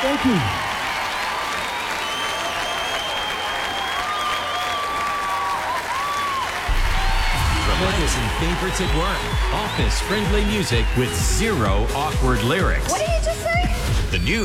Thank you. Relax and favorites at work. Office-friendly music with zero awkward lyrics. What did he just say? The new